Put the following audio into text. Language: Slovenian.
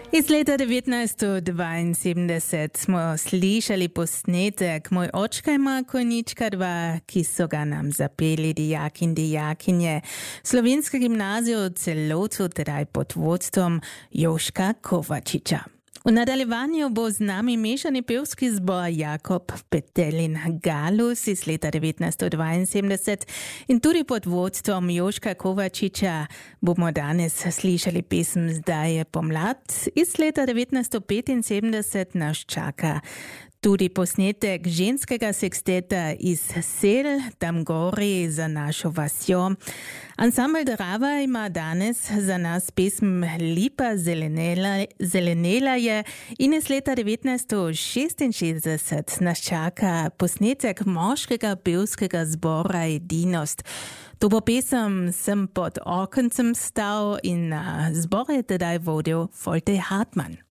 Iz leta 1972 smo slišali posnetek Moj očka ima konjička dva, ki so ga nam zapeli dijak in dijakinje Slovenske gimnazije v celotu, tedaj pod vodstvom Joška Kovačiča. V nadaljevanju bo z nami mešani pevski zbor Jakob Petelin Galus iz leta 1972 in tudi pod vodstvom Joška Kovačiča bomo danes slišali pesem Zdaj je pomlad. Iz leta 1975 nas čaka tudi posnetek ženskega seksteta iz Sel, tam gori za našo vasjo. Ansambl Drava ima danes za nas pesem Lipa zelenela je in iz leta 1966 nas čaka posnetek moškega pevskega zbora Edinost. To bo pesem Sem pod okencem stal in zbor je tedaj vodil Volte Hartmann.